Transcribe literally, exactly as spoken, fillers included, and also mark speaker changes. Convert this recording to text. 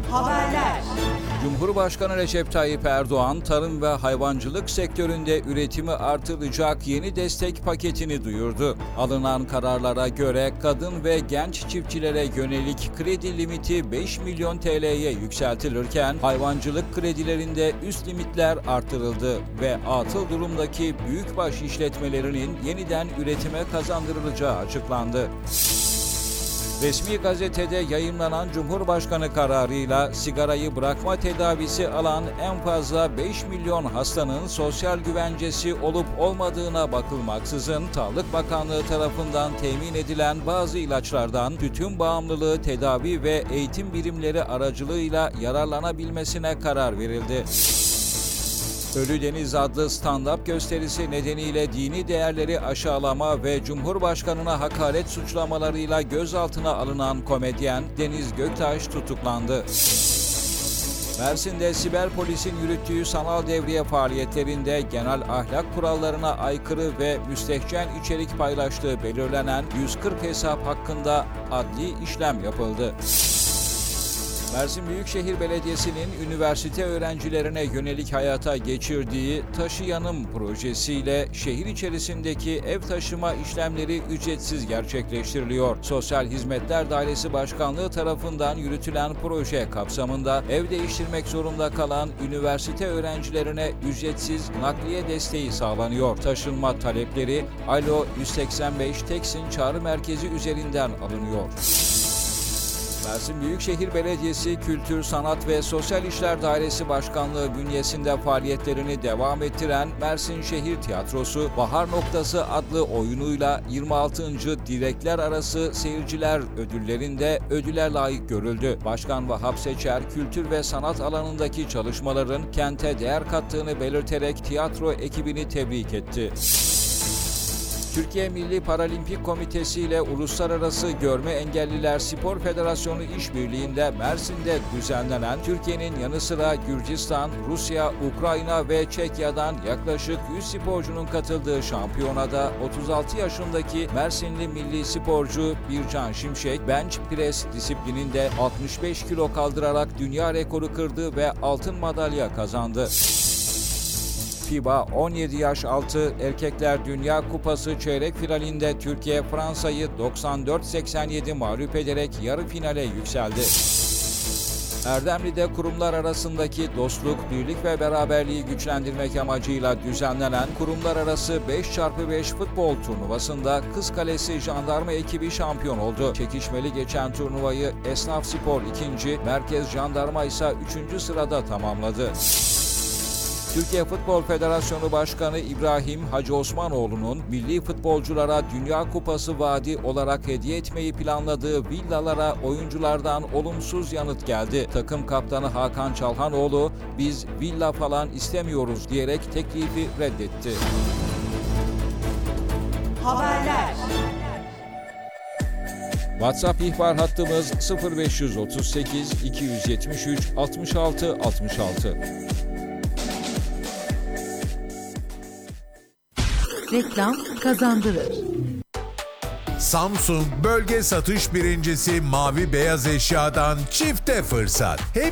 Speaker 1: Haberler.
Speaker 2: Cumhurbaşkanı Recep Tayyip Erdoğan, tarım ve hayvancılık sektöründe üretimi artıracak yeni destek paketini duyurdu. Alınan kararlara göre kadın ve genç çiftçilere yönelik kredi limiti beş milyon T L'ye yükseltilirken hayvancılık kredilerinde üst limitler artırıldı ve atıl durumdaki büyükbaş işletmelerinin yeniden üretime kazandırılacağı açıklandı. Resmi gazetede yayımlanan Cumhurbaşkanı kararıyla sigarayı bırakma tedavisi alan en fazla beş milyon hastanın sosyal güvencesi olup olmadığına bakılmaksızın Sağlık Bakanlığı tarafından temin edilen bazı ilaçlardan tütün bağımlılığı tedavi ve eğitim birimleri aracılığıyla yararlanabilmesine karar verildi. Ölü Deniz adlı stand-up gösterisi nedeniyle dini değerleri aşağılama ve Cumhurbaşkanına hakaret suçlamalarıyla gözaltına alınan komedyen Deniz Göktaş tutuklandı. Mersin'de siber polisin yürüttüğü sanal devriye faaliyetlerinde genel ahlak kurallarına aykırı ve müstehcen içerik paylaştığı belirlenen yüz kırk hesap hakkında adli işlem yapıldı. Mersin Büyükşehir Belediyesi'nin üniversite öğrencilerine yönelik hayata geçirdiği Taşıyanım projesiyle şehir içerisindeki ev taşıma işlemleri ücretsiz gerçekleştiriliyor. Sosyal Hizmetler Dairesi Başkanlığı tarafından yürütülen proje kapsamında ev değiştirmek zorunda kalan üniversite öğrencilerine ücretsiz nakliye desteği sağlanıyor. Taşınma talepleri Alo yüz seksen beş Teksin Çağrı Merkezi üzerinden alınıyor. Mersin Büyükşehir Belediyesi Kültür, Sanat ve Sosyal İşler Dairesi Başkanlığı bünyesinde faaliyetlerini devam ettiren Mersin Şehir Tiyatrosu, Bahar Noktası adlı oyunuyla yirmi altıncı Direkler Arası Seyirciler Ödülleri'nde ödüle layık görüldü. Başkan Vahap Seçer, kültür ve sanat alanındaki çalışmaların kente değer kattığını belirterek tiyatro ekibini tebrik etti. Türkiye Milli Paralimpik Komitesi ile Uluslararası Görme Engelliler Spor Federasyonu işbirliğinde Mersin'de düzenlenen Türkiye'nin yanı sıra Gürcistan, Rusya, Ukrayna ve Çekya'dan yaklaşık yüz sporcunun katıldığı şampiyonada otuz altı yaşındaki Mersinli milli sporcu Bircan Şimşek, bench press disiplininde altmış beş kilo kaldırarak dünya rekoru kırdı ve altın madalya kazandı. FIBA on yedi yaş altı Erkekler Dünya Kupası çeyrek finalinde Türkiye Fransa'yı doksan dört seksen yedi mağlup ederek yarı finale yükseldi. Erdemli'de kurumlar arasındaki dostluk, birlik ve beraberliği güçlendirmek amacıyla düzenlenen kurumlar arası beş çarpı beş futbol turnuvasında Kızkalesi Jandarma ekibi şampiyon oldu. Çekişmeli geçen turnuvayı Esnaf Spor ikinci, Merkez Jandarma ise üçüncü sırada tamamladı. Türkiye Futbol Federasyonu Başkanı İbrahim Hacı Osmanoğlu'nun milli futbolculara Dünya Kupası vaadi olarak hediye etmeyi planladığı villalara oyunculardan olumsuz yanıt geldi. Takım kaptanı Hakan Çalhanoğlu, "Biz villa falan istemiyoruz." diyerek teklifi reddetti.
Speaker 1: Haberler.
Speaker 2: WhatsApp ihbar hattımız sıfır beş otuz sekiz iki yüz yetmiş üç altmış altı altmış altı.
Speaker 3: Reklam kazandırır.
Speaker 4: Samsung bölge satış birincisi Mavi Beyaz Eşya'dan çifte fırsat. Hem